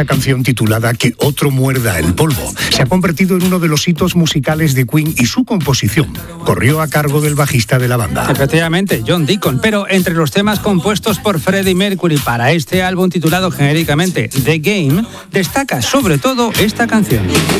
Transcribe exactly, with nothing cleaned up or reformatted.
Esta canción, titulada Que otro muerda el polvo, se ha convertido en uno de los hitos musicales de Queen y su composición corrió a cargo del bajista de la banda. Efectivamente, John Deacon, pero entre los temas compuestos por Freddie Mercury para este álbum titulado genéricamente The Game, destaca sobre todo esta canción.